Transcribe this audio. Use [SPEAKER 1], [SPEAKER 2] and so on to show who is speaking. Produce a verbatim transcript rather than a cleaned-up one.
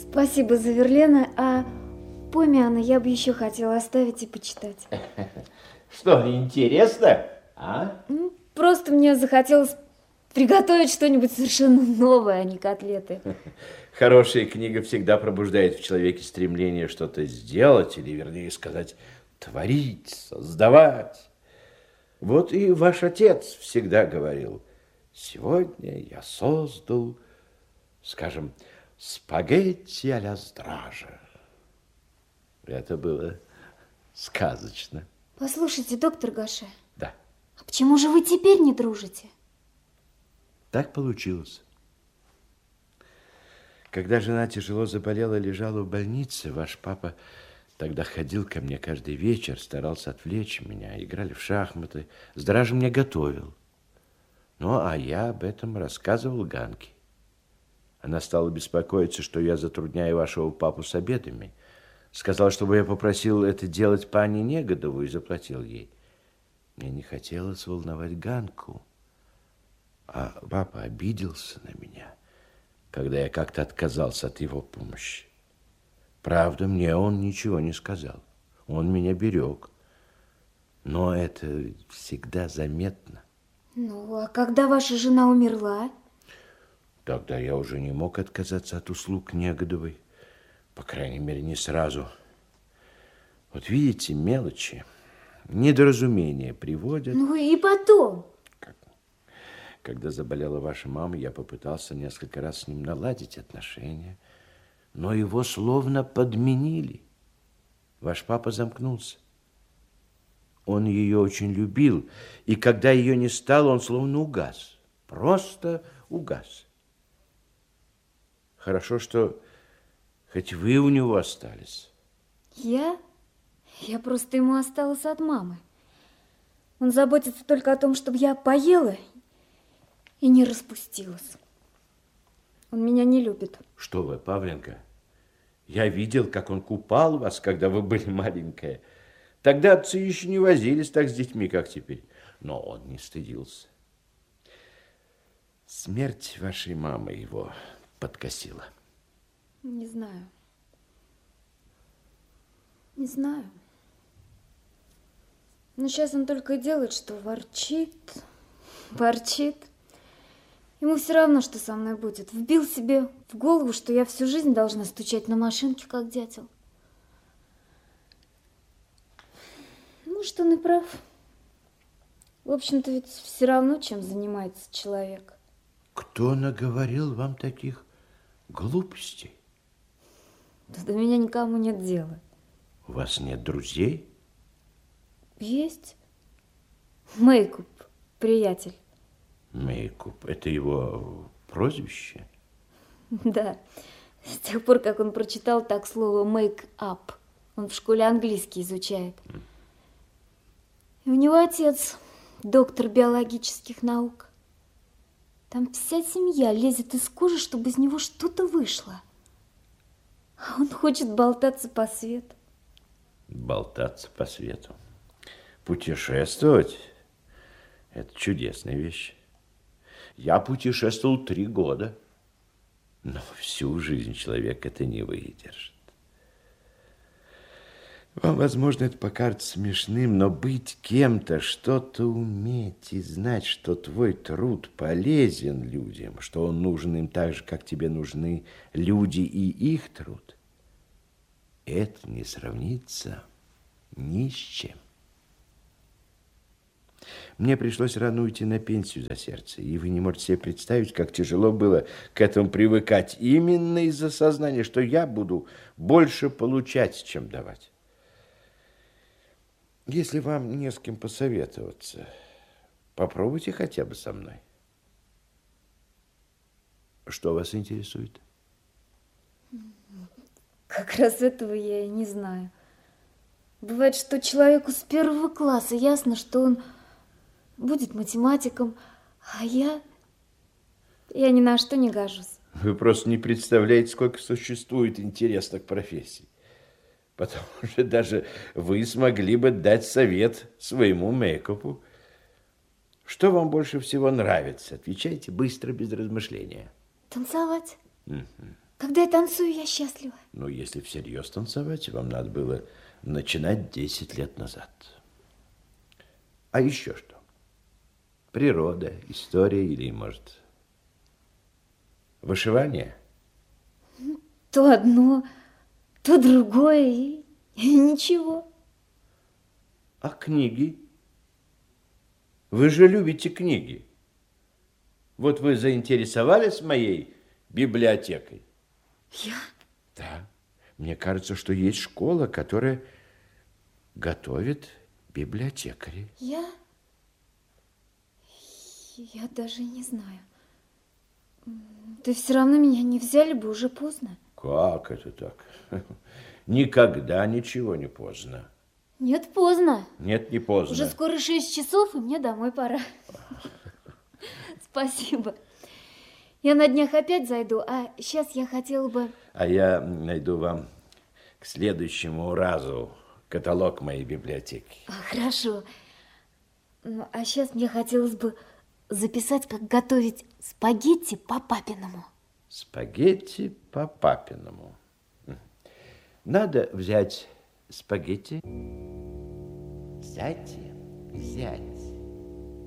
[SPEAKER 1] Спасибо за Верлена, а Помиана я бы еще хотела оставить и почитать.
[SPEAKER 2] Что, интересно? А?
[SPEAKER 1] Ну, просто мне захотелось приготовить что-нибудь совершенно новое, а не котлеты.
[SPEAKER 2] Хорошая книга всегда пробуждает в человеке стремление что-то сделать, или, вернее сказать, творить, создавать. Вот и ваш отец всегда говорил: сегодня я создал, скажем, спагетти а-ля стража. Это было сказочно.
[SPEAKER 1] Послушайте, доктор Гаше.
[SPEAKER 2] Да.
[SPEAKER 1] А почему же вы теперь не дружите?
[SPEAKER 2] Так получилось. Когда жена тяжело заболела и лежала в больнице, ваш папа тогда ходил ко мне каждый вечер, старался отвлечь меня, играли в шахматы, с дрожью мне готовил. Ну, а я об этом рассказывал Ганке. Она стала беспокоиться, что я затрудняю вашего папу с обедами. Сказала, чтобы я попросил это делать пани Негодову и заплатил ей. Мне не хотелось волновать Ганку. А папа обиделся на меня, когда я как-то отказался от его помощи. Правда, мне он ничего не сказал. Он меня берег. Но это всегда заметно.
[SPEAKER 1] Ну, а когда ваша жена умерла?
[SPEAKER 2] Тогда я уже не мог отказаться от услуг Негодовой. По крайней мере, не сразу. Вот видите, мелочи, недоразумения приводят.
[SPEAKER 1] Ну и потом.
[SPEAKER 2] Когда заболела ваша мама, я попытался несколько раз с ним наладить отношения, но его словно подменили. Ваш папа замкнулся. Он ее очень любил, и когда ее не стало, он словно угас. Просто угас. Хорошо, что хоть вы у него остались.
[SPEAKER 1] Я? Я просто ему осталась от мамы. Он заботится только о том, чтобы я поела и не распустилась. Он меня не любит.
[SPEAKER 2] Что вы, Павленька? Я видел, как он купал вас, когда вы были маленькая. Тогда отцы еще не возились так с детьми, как теперь. Но он не стыдился. Смерть вашей мамы его подкосила.
[SPEAKER 1] Не знаю. Не знаю. Но сейчас он только и делает, что ворчит, ворчит. Ему все равно, что со мной будет. Вбил себе в голову, что я всю жизнь должна стучать на машинке, как дятел. Может, он и прав. В общем-то, ведь все равно, чем занимается человек.
[SPEAKER 2] Кто наговорил вам таких глупостей?
[SPEAKER 1] Да до меня никому нет дела.
[SPEAKER 2] У вас нет друзей?
[SPEAKER 1] Есть. Мейкуп, приятель.
[SPEAKER 2] Мейкуп, это его прозвище?
[SPEAKER 1] Да. С тех пор, как он прочитал так слово make-up. Он в школе английский изучает. И у него отец доктор биологических наук. Там вся семья лезет из кожи, чтобы из него что-то вышло. А он хочет болтаться по свету.
[SPEAKER 2] Болтаться по свету. Путешествовать – это чудесная вещь. Я путешествовал три года, но всю жизнь человек это не выдержит. Вам, возможно, это покажется смешным, но быть кем-то, что-то уметь и знать, что твой труд полезен людям, что он нужен им так же, как тебе нужны люди и их труд, это не сравнится ни с чем. Мне пришлось рано уйти на пенсию за сердце, и вы не можете себе представить, как тяжело было к этому привыкать, именно из-за сознания, что я буду больше получать, чем давать. Если вам не с кем посоветоваться, попробуйте хотя бы со мной. Что вас интересует?
[SPEAKER 1] Как раз этого я и не знаю. Бывает, что человеку с первого класса ясно, что он будет математиком, а я... Я ни на что не гожусь.
[SPEAKER 2] Вы просто не представляете, сколько существует интересных профессий. Потому что даже вы смогли бы дать совет своему мейкупу. Что вам больше всего нравится? Отвечайте быстро, без размышления.
[SPEAKER 1] Танцевать.
[SPEAKER 2] Угу.
[SPEAKER 1] Когда я танцую, я счастлива.
[SPEAKER 2] Ну, если всерьез танцевать, вам надо было начинать десять лет назад. А еще что? Природа, история или, может, вышивание?
[SPEAKER 1] То одно, то другое, и, и ничего.
[SPEAKER 2] А книги? Вы же любите книги. Вот вы заинтересовались моей библиотекой?
[SPEAKER 1] Я?
[SPEAKER 2] Да. Мне кажется, что есть школа, которая готовит библиотекарей.
[SPEAKER 1] Я? Я даже не знаю. Да все равно меня не взяли бы, уже поздно.
[SPEAKER 2] Как это так? Никогда ничего не поздно.
[SPEAKER 1] Нет, поздно.
[SPEAKER 2] Нет, не поздно.
[SPEAKER 1] Уже скоро шесть часов, и мне домой пора. Спасибо. Я на днях опять зайду, а сейчас я хотела бы...
[SPEAKER 2] А я найду вам к следующему разу каталог моей библиотеки.
[SPEAKER 1] Хорошо. Ну, а сейчас мне хотелось бы записать, как готовить спагетти по-папиному.
[SPEAKER 2] Спагетти по-папиному. Надо взять спагетти, взять и взять.